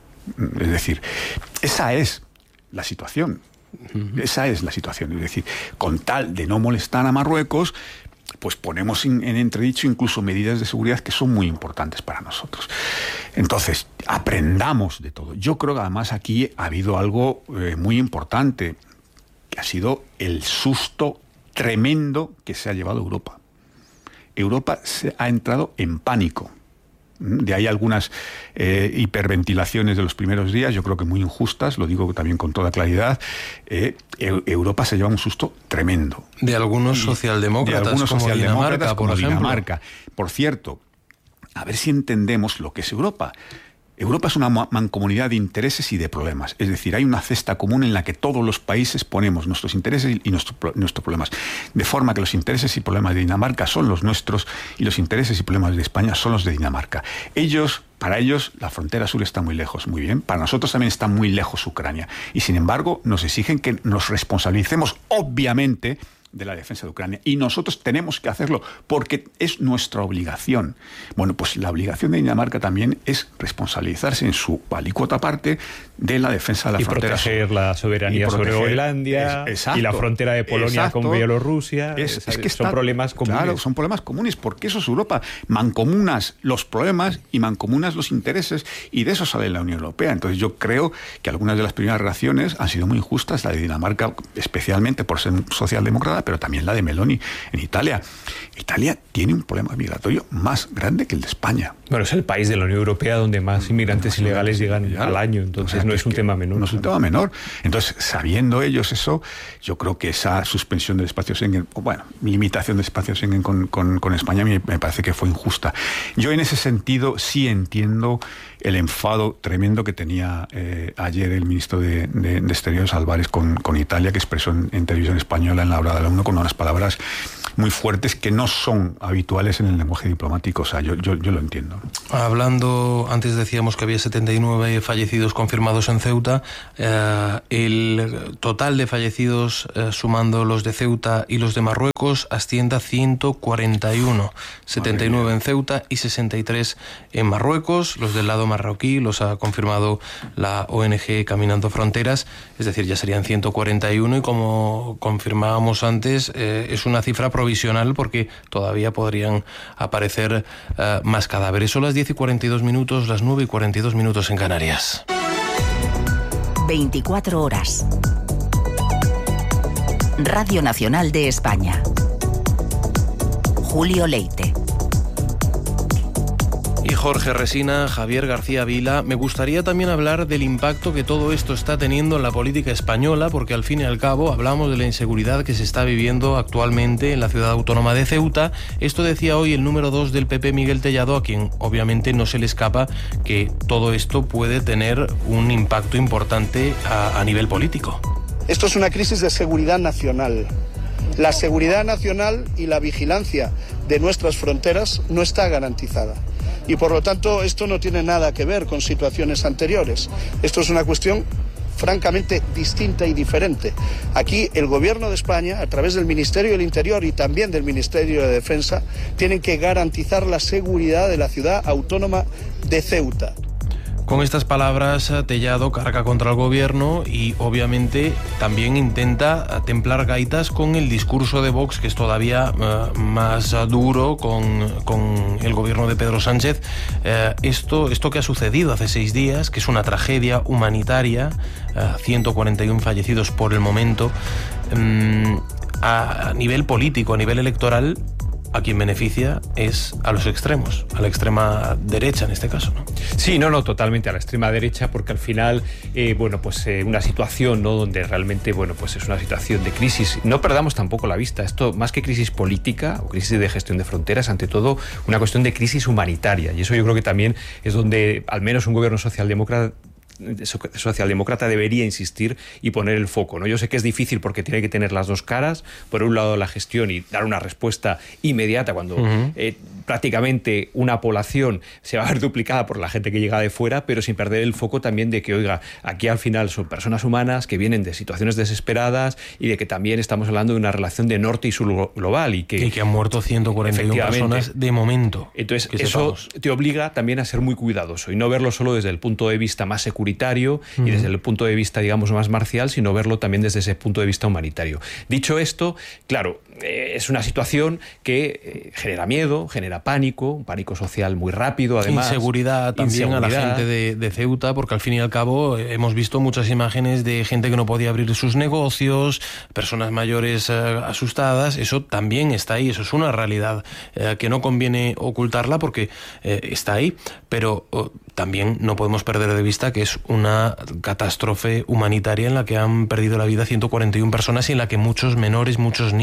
Es decir, esa es la situación. Esa es la situación. Es decir, con tal de no molestar a Marruecos, pues ponemos en entredicho incluso medidas de seguridad que son muy importantes para nosotros. Entonces, aprendamos de todo. Yo creo que además aquí ha habido algo eh, muy importante, que ha sido el susto tremendo que se ha llevado Europa. Europa se ha entrado en pánico. De ahí algunas eh, hiperventilaciones de los primeros días, yo creo que muy injustas, lo digo también con toda claridad. Eh, Europa se lleva un susto tremendo. De algunos socialdemócratas, de algunos como socialdemócratas Dinamarca, como por ejemplo. Dinamarca. Por cierto, a ver si entendemos lo que es Europa. Europa es una mancomunidad de intereses y de problemas. Es decir, hay una cesta común en la que todos los países ponemos nuestros intereses y nuestros, nuestros problemas. De forma que los intereses y problemas de Dinamarca son los nuestros y los intereses y problemas de España son los de Dinamarca. Ellos, para ellos, la frontera sur está muy lejos, muy bien. Para nosotros también está muy lejos Ucrania. Y sin embargo, nos exigen que nos responsabilicemos, obviamente, de la defensa de Ucrania y nosotros tenemos que hacerlo porque es nuestra obligación. Bueno, pues la obligación de Dinamarca también es responsabilizarse en su alícuota parte de la defensa de la y frontera. proteger la soberanía sobre Groenlandia y la frontera de Polonia exacto, con Bielorrusia. Es, es, es que son está, problemas comunes. Claro, son problemas comunes porque eso es Europa. Mancomunas los problemas y mancomunas los intereses y de eso sale la Unión Europea. Entonces yo creo que algunas de las primeras reacciones han sido muy injustas, la de Dinamarca especialmente por ser socialdemócrata, pero también la de Meloni en Italia. Italia tiene un problema migratorio más grande que el de España. Bueno, es el país de la Unión Europea donde más inmigrantes ilegales llegan ya, al año, entonces o sea, no es un tema menor. No es un tema menor. Entonces, sabiendo ellos eso, yo creo que esa suspensión del espacio Schengen, o bueno, limitación del espacio Schengen con, con, con España me, me parece que fue injusta. Yo en ese sentido sí entiendo el enfado tremendo que tenía eh, ayer el ministro de, de, de Exteriores Álvarez con, con Italia, que expresó en, en televisión española en la hora de la uno con unas palabras muy fuertes que no son habituales en el lenguaje diplomático. O sea, yo, yo, yo lo entiendo. Hablando, antes decíamos que había setenta y nueve fallecidos confirmados en Ceuta. Eh, el total de fallecidos, eh, sumando los de Ceuta y los de Marruecos, asciende a ciento cuarenta y uno. setenta y nueve en Ceuta y sesenta y tres en Marruecos. Los del lado marroquí los ha confirmado la O N G Caminando Fronteras, es decir, ya serían ciento cuarenta y uno y como confirmábamos antes, eh, es una cifra provisional porque todavía podrían aparecer uh, más cadáveres. Son las diez y cuarenta y dos minutos, las nueve y cuarenta y dos minutos en Canarias. veinticuatro horas. Radio Nacional de España. Julio Leite. Y Jorge Resina, Javier García Vila. Me gustaría también hablar del impacto que todo esto está teniendo en la política española, porque al fin y al cabo hablamos de la inseguridad que se está viviendo actualmente en la ciudad autónoma de Ceuta. Esto decía hoy el número dos del P P, Miguel Tellado, a quien obviamente no se le escapa que todo esto puede tener un impacto importante a, a nivel político. Esto es una crisis de seguridad nacional. La seguridad nacional y la vigilancia de nuestras fronteras no está garantizada. Y por lo tanto esto no tiene nada que ver con situaciones anteriores. Esto es una cuestión francamente distinta y diferente. Aquí el Gobierno de España, a través del Ministerio del Interior y también del Ministerio de Defensa, tienen que garantizar la seguridad de la ciudad autónoma de Ceuta. Con estas palabras, Tellado carga contra el gobierno y obviamente también intenta templar gaitas con el discurso de Vox, que es todavía uh, más uh, duro con, con el gobierno de Pedro Sánchez. Uh, esto, esto que ha sucedido hace seis días, que es una tragedia humanitaria, uh, ciento cuarenta y uno fallecidos por el momento, um, a, a nivel político, a nivel electoral, a quien beneficia es a los extremos, a la extrema derecha en este caso, ¿no? Sí, no, no, totalmente a la extrema derecha, porque al final, eh, bueno, pues eh, una situación, ¿no?, donde realmente, bueno, pues es una situación de crisis. No perdamos tampoco la vista. Esto, más que crisis política o crisis de gestión de fronteras, ante todo, una cuestión de crisis humanitaria. Y eso yo creo que también es donde, al menos un gobierno socialdemócrata socialdemócrata debería insistir y poner el foco, ¿no? Yo sé que es difícil porque tiene que tener las dos caras, por un lado la gestión y dar una respuesta inmediata cuando uh-huh. eh, prácticamente una población se va a ver duplicada por la gente que llega de fuera, pero sin perder el foco también de que, oiga, aquí al final son personas humanas que vienen de situaciones desesperadas y de que también estamos hablando de una relación de norte y sur global y que, y que han muerto ciento cuarenta y uno personas de momento. Entonces eso sepamos. Te obliga también a ser muy cuidadoso y no verlo solo desde el punto de vista más securitario uh-huh. y desde el punto de vista, digamos, más marcial, sino verlo también desde ese punto de vista humanitario. Dicho esto, claro, eh, es una situación que eh, genera miedo, genera pánico, un pánico social muy rápido, además. Inseguridad también inseguridad. A la gente de, de Ceuta, porque al fin y al cabo eh, hemos visto muchas imágenes de gente que no podía abrir sus negocios, personas mayores eh, asustadas. Eso también está ahí, eso es una realidad eh, que no conviene ocultarla porque eh, está ahí, pero oh, también no podemos perder de vista que es una catástrofe humanitaria en la que han perdido la vida ciento cuarenta y uno personas y en la que muchos menores, muchos niños también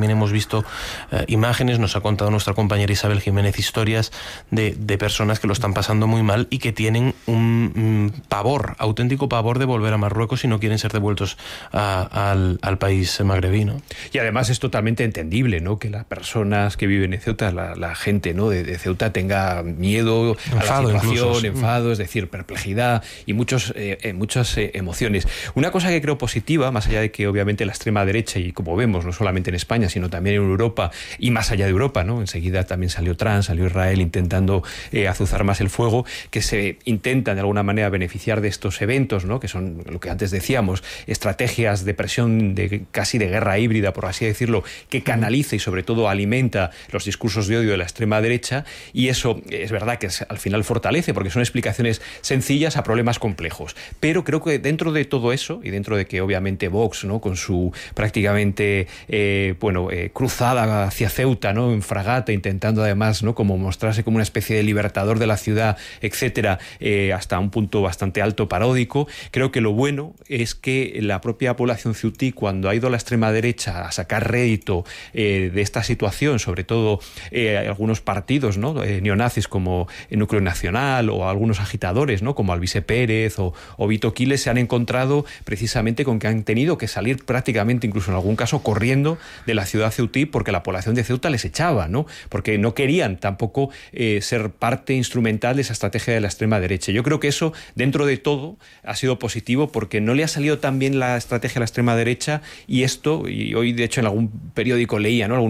también hemos visto eh, imágenes, nos ha contado nuestra compañera Isabel Jiménez historias de, de personas que lo están pasando muy mal y que tienen un, un pavor, auténtico pavor de volver a Marruecos y no quieren ser devueltos a, al, al país magrebí, ¿no? Y además es totalmente entendible, ¿no?, que las personas que viven en Ceuta, la, la gente, ¿no?, de, de Ceuta tenga miedo enfado, a la situación, incluso, sí. enfado, es decir, perplejidad y muchos, eh, muchas eh, emociones. Una cosa que creo positiva, más allá de que obviamente la extrema derecha, y como vemos, no solamente en España, sino también en Europa y más allá de Europa, ¿no?, enseguida también salió Trump, salió Israel intentando eh, azuzar más el fuego, que se intentan de alguna manera beneficiar de estos eventos, ¿no?, que son lo que antes decíamos, estrategias de presión, de casi de guerra híbrida, por así decirlo, que canaliza y sobre todo alimenta los discursos de odio de la extrema derecha, y eso es verdad que al final fortalece, porque son explicaciones sencillas a problemas complejos. Pero creo que dentro de todo eso, y dentro de que obviamente Vox, ¿no?, con su prácticamente eh, bueno, eh, cruzada hacia Ceuta, ¿no?, en fragata, intentando además, ¿no?, como mostrarse como una especie de libertador de la ciudad, etcétera, eh, hasta un punto bastante alto paródico, creo que lo bueno es que la propia población ceutí, cuando ha ido a la extrema derecha a sacar rédito eh, de esta situación, sobre todo eh, algunos partidos, ¿no?, eh, neonazis como el Núcleo Nacional o algunos agitadores, ¿no?, como Alvise Pérez o, o Vito Quiles, se han encontrado precisamente con que han tenido que salir prácticamente, incluso en algún caso, corriendo de la ciudad ceutí porque la población de Ceuta les echaba, ¿no?, porque no querían tampoco eh, ser parte instrumental de esa estrategia de la extrema derecha. Yo creo que eso, dentro de todo, ha sido positivo porque no le ha salido tan bien la estrategia de la extrema derecha, y esto, y hoy de hecho en algún periódico leía, ¿no?, algún